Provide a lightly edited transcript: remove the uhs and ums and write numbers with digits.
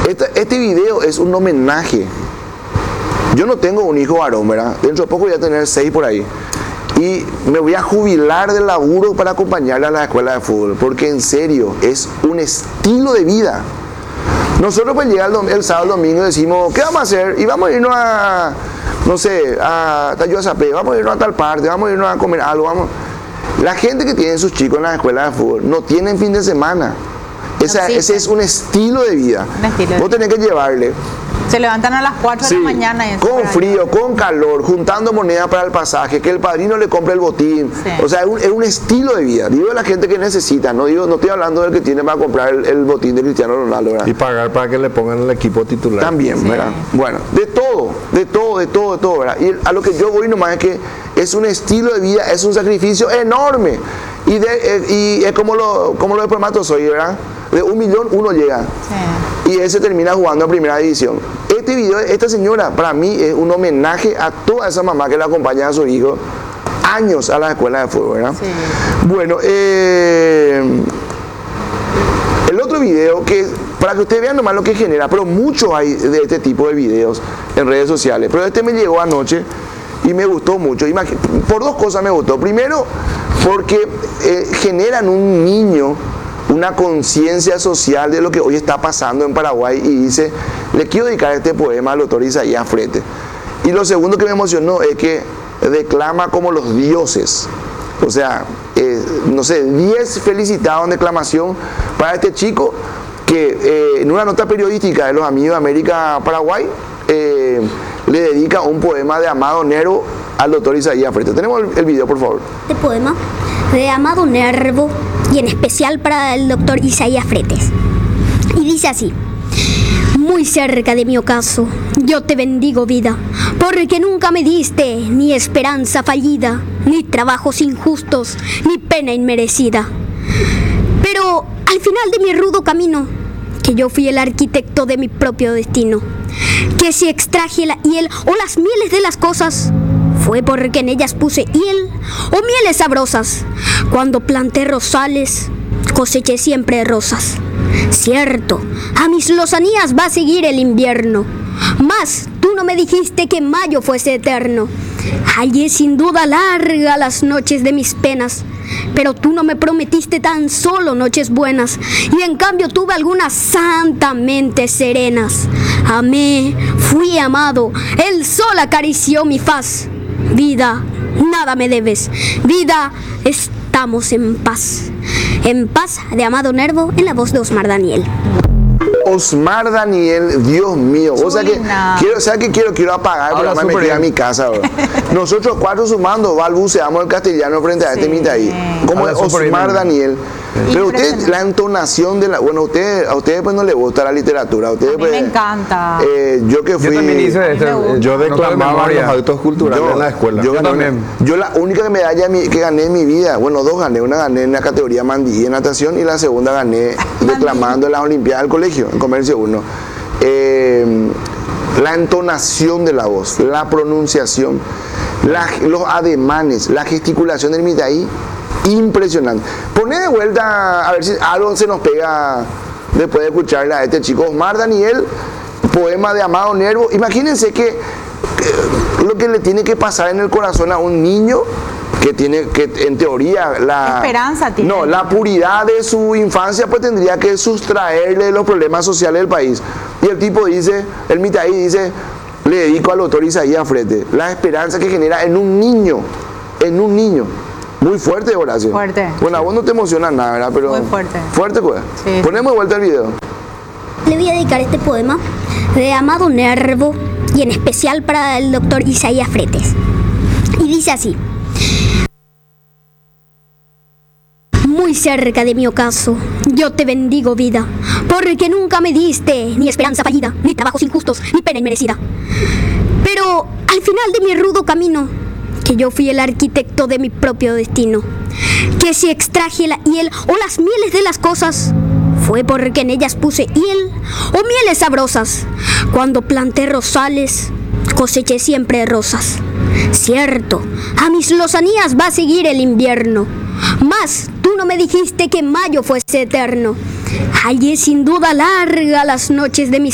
Este video es un homenaje. Yo no tengo un hijo varón, ¿verdad? Dentro de poco voy a tener 6 por ahí. Y me voy a jubilar del laburo para acompañarle a la escuela de fútbol. Porque en serio, es un estilo de vida. Nosotros pues llega el sábado, el domingo y decimos, ¿qué vamos a hacer? Y vamos a irnos a, no sé, a Tayuazapé, vamos a irnos a tal parte, vamos a irnos a comer algo, vamos. La gente que tiene sus chicos en la escuela de fútbol no tienen fin de semana. Ese es un estilo de vida. Vos tenés que llevarle. Se levantan a las 4 de la mañana. Y con frío, con calor, juntando monedas para el pasaje, que el padrino le compre el botín. Sí. O sea, es un estilo de vida. Digo de la gente que necesita, no estoy hablando del que tiene para comprar el botín de Cristiano Ronaldo, ¿verdad? Y pagar para que le pongan el equipo titular. También, sí. ¿Verdad? Bueno, de todo, ¿verdad? Y a lo que yo voy nomás es que es un estilo de vida, es un sacrificio enorme. Y es como lo de espermatozoide, ¿verdad? De 1 millón uno llega. Sí. Y ese termina jugando en primera división. Este video, esta señora, para mí es un homenaje a toda esa mamá que le acompaña a su hijo años a la escuela de fútbol, ¿verdad? Sí. Bueno, el otro video que, para que ustedes vean nomás lo que genera, pero muchos hay de este tipo de videos en redes sociales, pero este me llegó anoche y me gustó mucho. Por 2 cosas me gustó. Primero, porque generan un niño una conciencia social de lo que hoy está pasando en Paraguay y dice, le quiero dedicar este poema al doctor Isaías Fretes. Y lo segundo que me emocionó es que declama como los dioses. O sea, no sé, 10 felicitados en declamación para este chico que en una nota periodística de los Amigos de América Paraguay le dedica un poema de Amado Nervo al doctor Isaías Fretes. Tenemos el video, por favor. Este poema de Amado Nervo y en especial para el doctor Isaías Fretes. Y dice así: muy cerca de mi ocaso, yo te bendigo vida, porque nunca me diste ni esperanza fallida, ni trabajos injustos, ni pena inmerecida. Pero al final de mi rudo camino, que yo fui el arquitecto de mi propio destino, que si extraje la hiel o las mieles de las cosas, fue porque en ellas puse hiel o mieles sabrosas. Cuando planté rosales, coseché siempre rosas. Cierto, a mis lozanías va a seguir el invierno, mas tú no me dijiste que mayo fuese eterno. Hallé sin duda larga las noches de mis penas, pero tú no me prometiste tan solo noches buenas, y en cambio tuve algunas santamente serenas. Amé, fui amado, el sol acarició mi faz. Vida, nada me debes. Vida, estamos en paz. En paz, de Amado Nervo, en la voz de Osmar Daniel. Osmar Daniel, Dios mío. O sea que quiero apagar el programa y me quedé a mi casa, bro. Nosotros 4 sumando balbuceamos el castellano frente a este Mitaí. Como es Osmar Daniel. Pero usted, la entonación de la... Bueno, a ustedes pues no les gusta la literatura. A ustedes, a mí me encanta. Yo que fui... Yo también hice esto. Yo declamaba los actos culturales en la escuela. Yo también. Yo la única medalla que gané en mi vida, bueno, 2 gané. Una gané en la categoría Mandí en natación y la segunda gané declamando en las Olimpiadas del colegio, en Comercio 1. La entonación de la voz, la pronunciación, los ademanes, la gesticulación del Mitaí, impresionante. Poné de vuelta a ver si algo se nos pega después de escucharle a este chico Osmar Daniel, poema de Amado Nervo. Imagínense que lo que le tiene que pasar en el corazón a un niño que tiene, que en teoría la esperanza tiene. No, la puridad de su infancia pues tendría que sustraerle de los problemas sociales del país. Y el tipo dice, el Mitaí dice, le dedico al doctor Isaías Fretes, la esperanza que genera en un niño. Muy fuerte, Horacio. Fuerte. Bueno, a vos no te emociona nada, ¿verdad? Pero muy fuerte. Fuerte, pues. Sí. Ponemos de vuelta el video. Le voy a dedicar este poema de Amado Nervo y en especial para el doctor Isaías Fretes. Y dice así: muy cerca de mi ocaso, yo te bendigo vida, porque nunca me diste ni esperanza fallida, ni trabajos injustos, ni pena inmerecida. Pero al final de mi rudo camino, que yo fui el arquitecto de mi propio destino, que si extraje la hiel o las mieles de las cosas, fue porque en ellas puse hiel o mieles sabrosas. Cuando planté rosales, coseché siempre rosas. Cierto, a mis lozanías va a seguir el invierno, mas tú no me dijiste que mayo fuese eterno. Hallé sin duda larga las noches de mis